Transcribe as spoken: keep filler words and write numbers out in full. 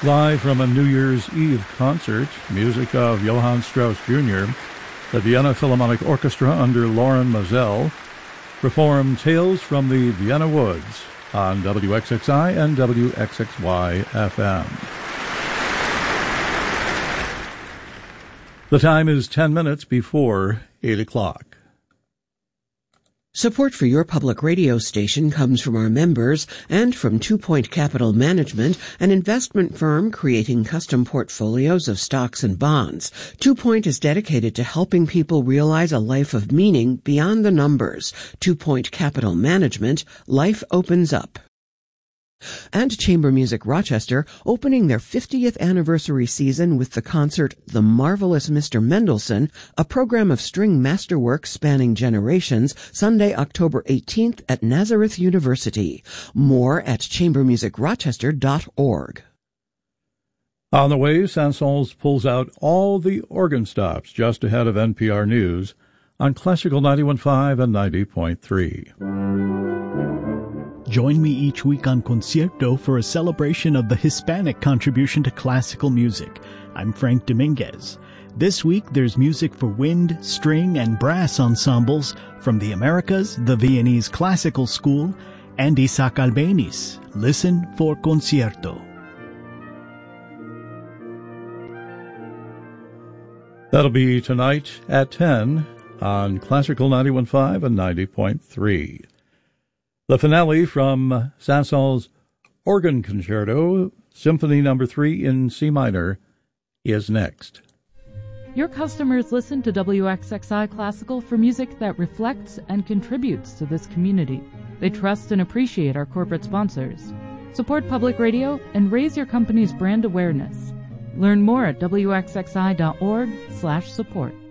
Live from a New Year's Eve concert, music of Johann Strauss Junior, the Vienna Philharmonic Orchestra under Loren Mazel performed Tales from the Vienna Woods on W X X I and W X X Y F M. The time is ten minutes before eight o'clock. Support for your public radio station comes from our members and from Two Point Capital Management, an investment firm creating custom portfolios of stocks and bonds. Two Point is dedicated to helping people realize a life of meaning beyond the numbers. Two Point Capital Management, life opens up. And Chamber Music Rochester opening their fiftieth anniversary season with the concert The Marvelous Mister Mendelssohn, a program of string masterwork spanning generations, Sunday, October eighteenth at Nazareth University. More at chamber music rochester dot org. On the way, Saint-Saëns pulls out all the organ stops just ahead of N P R News on Classical ninety-one point five and ninety point three. Join me each week on Concierto for a celebration of the Hispanic contribution to classical music. I'm Frank Dominguez. This week, there's music for wind, string, and brass ensembles from the Americas, the Viennese Classical School, and Isaac Albéniz. Listen for Concierto. That'll be tonight at ten on Classical ninety-one point five and ninety point three. The finale from Saint-Saëns' Organ Concerto, Symphony Number three in C minor, is next. Your customers listen to W X X I Classical for music that reflects and contributes to this community. They trust and appreciate our corporate sponsors. Support public radio and raise your company's brand awareness. Learn more at W X X I dot org slash support.